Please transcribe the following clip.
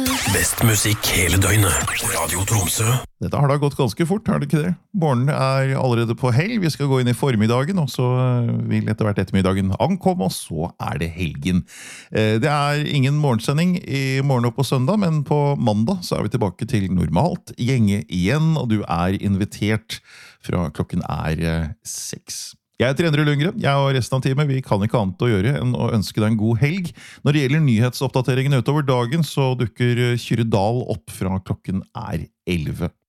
Best musikk hele døgnet. Radio Tromsø. Dette har da gått ganske fort, har det ikke det? Morgenen er allerede på helg, vi skal gå inn i formiddagen, og så vil etter hvert ettermiddagen ankomme, og så er det helgen. Det er ingen morgensending i morgen og på søndag, men på mandag så er vi tilbake til normalt gjenge igjen, og du er invitert fra klokken er 6. Jeg heter Endre Lundgren, jeg og resten av teamet, vi kan ikke annet å gjøre enn å ønske deg en god helg. Når det gjelder nyhetsoppdateringen utover dagen, så dukker Kyrre Dahl opp fra klokken er 11.